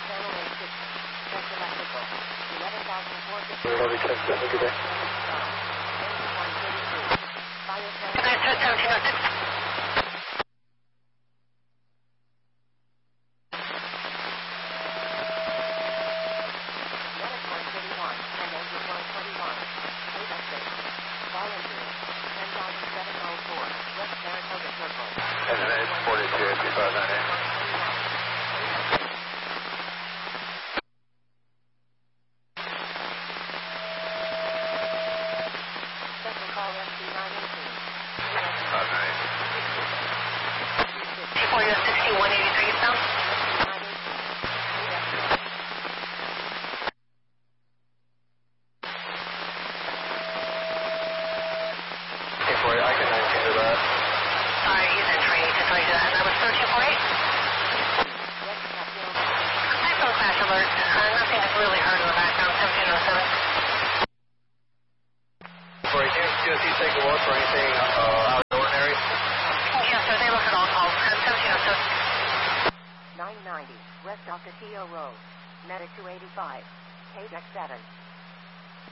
Channel 860. Check electrical. 11,450. Lobby check, have a good day. 132. Fire channel. Good night, 1706. West Ocotillo Road, Medic 285, Page X7.